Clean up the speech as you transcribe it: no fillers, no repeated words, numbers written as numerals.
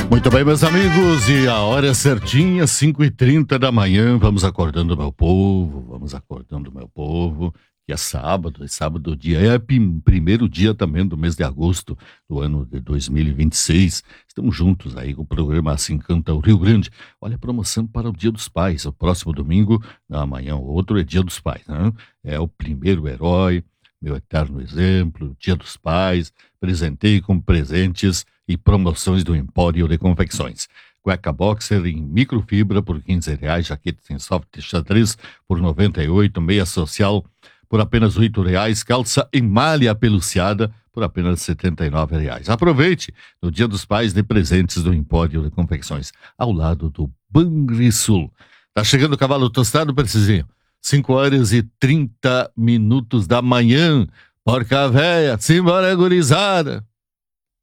Muito bem, meus amigos, e a hora é certinha, 5h30 da manhã, vamos acordando meu povo, que é sábado dia é primeiro dia também do mês de agosto do ano de 2026. Estamos juntos aí com o programa Assim Canta o Rio Grande. Olha a promoção para o Dia dos Pais, o próximo domingo, amanhã o outro é Dia dos Pais, né? É o primeiro herói, meu eterno exemplo, Dia dos Pais, presentei com presentes e promoções do Empório de Confecções. Cueca boxer em microfibra por R$ 15, jaqueta sem soft xadrez por 98, meia social por apenas R$ 8, calça em malha peluciada por apenas R$ 79. Aproveite no Dia dos Pais de presentes do Empório de Confecções, ao lado do Banrisul. Tá chegando o cavalo tostado, Precisinho? 5h30 da manhã. Porca véia, simbora, gurizada.